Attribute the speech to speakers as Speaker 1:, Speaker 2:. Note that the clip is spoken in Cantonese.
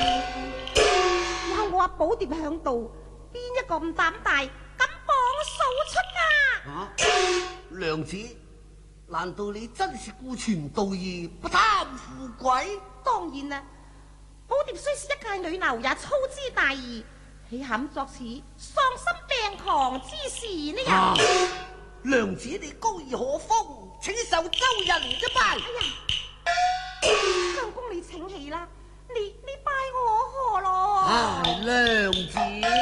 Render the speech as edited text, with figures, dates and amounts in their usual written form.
Speaker 1: 有我阿寶碟響度，邊一個咁膽大敢幫數出啊？
Speaker 2: 娘子，難道你真是顧全道義，不貪富貴？
Speaker 1: 當然啦，寶碟雖是一介女流，也粗枝大義，豈肯作此喪心病狂之事呢？
Speaker 2: 娘子你高義可封，請受周人一拜。
Speaker 1: 相公你請起啦，你拜我何咯？
Speaker 2: 娘子。